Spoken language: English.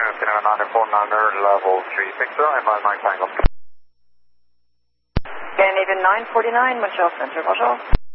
Sierra 949er, level 360, and by Mike Tango. Canadian 949, Montreal Center, bonjour.